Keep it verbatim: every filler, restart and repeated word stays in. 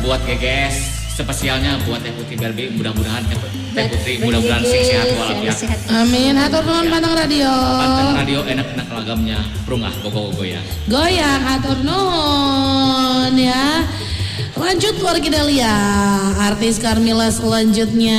buat G G S spesialnya buat Teh Putri Barbie, mudah-mudahan Teh Putri mudah-mudahan sehat walafiat. Amin. Hatur nuhun Panteng Radio. Panteng Radio enak-enak lagamnya prungah gogo-gogo ya. Goyang hatur nuhun ya. Lanjut keluar kita lihat artis Carmila selanjutnya.